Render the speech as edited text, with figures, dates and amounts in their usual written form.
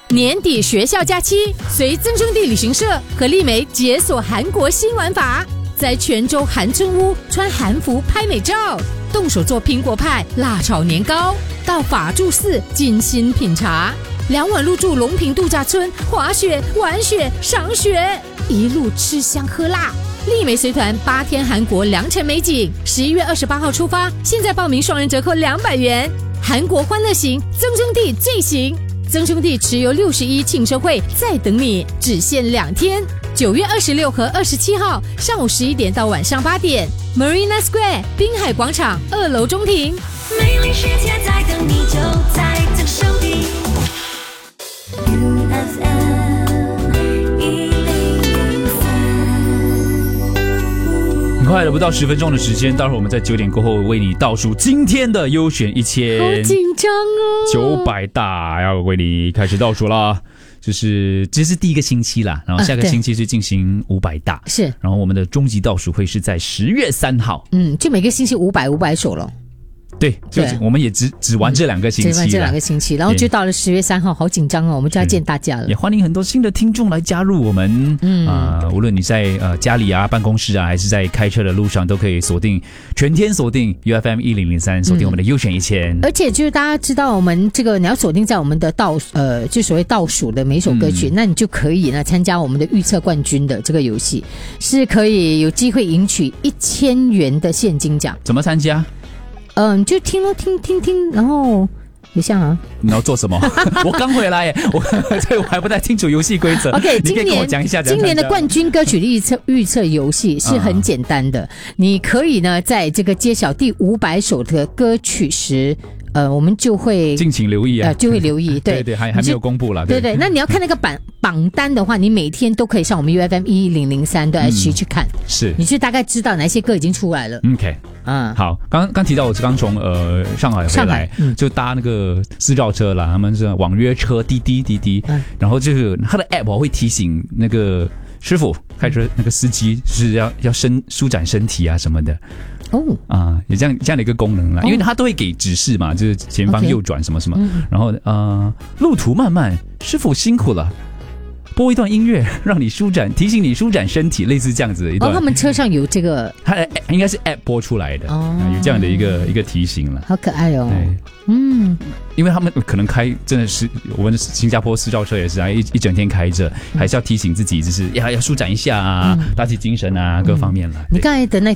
年底学校假期，随增生地旅行社和丽梅解锁韩国新玩法，在泉州韩村屋穿韩服拍美照，动手做苹果派、辣炒年糕，到法住寺精心品茶，2晚入住龙平度假村，滑雪、玩雪、赏雪，一路吃香喝辣。丽梅随团8天韩国良辰美景，11月28号出发，现在报名双人折扣200元。韩国欢乐行，增生地最行。增生地持有61庆生会在等你，只限2天，9月26和27号上午11点到晚上8点 ，Marina Square 滨海广场2楼中庭。 美丽世界在等你，就在增生地。 很快的，不到10分钟的时间，待会儿我们在9点过后为你倒数今天的优选1000， 好紧张哦 ，900大要为你开始倒数啦。这是第一个星期啦，然后下个星期是进行500大， 是， 然后我们的终极倒数会是在10月3号， 就每个星期500首了。 对，我们也只玩这2个星期， 只玩这2个星期，然后就到了10月3号，好紧张哦，我们就要见大家了。 也欢迎很多新的听众来加入我们，无论你在家里啊、办公室啊，还是在开车的路上，都可以全天锁定 UFM 1003，锁定我们的优选1000。 而且就是大家知道，我们这个你要锁定在我们的就所谓倒数的每一首歌曲，那你就可以呢参加我们的预测冠军的这个游戏，是可以有机会赢取1000元的现金奖。 怎么参加？ 就听，然后等一下啊， 你要做什么？我刚回来耶，所以我还不太清楚游戏规则。 OK， 你可以跟我讲一下。 今年的冠军歌曲的预测游戏是很简单的，你可以呢在这个揭晓第500首的歌曲时。我们就会敬请留意啊， 就会留意，对对，还没有公布了， 对。那你要看那个榜单的话，你每天都可以上我们 UFM 1003的 SG 去看， 是， 你就大概知道哪些歌已经出来了。 OK，好，刚提到我刚从上海回来，就搭那个私照车啦，他们是网约车滴滴，然后就是他的 app 会提醒那个师傅开车那个司机是要舒展身体啊什么的。有这样的一个功能啦，因为他都会给指示嘛，就是前方右转什么什么，然后路途漫漫，师傅辛苦了，播一段音乐让你提醒你舒展身体，类似这样子的一段。 他们车上有这个， 他应该是 app 播出来的，有这样的一个提醒了， 好可爱哦。 因为他们可能开真的是我们新加坡私照车也是啊，一整天开着，还是要提醒自己，就是要舒展一下啊，打起精神啊，各方面了。 你刚才的那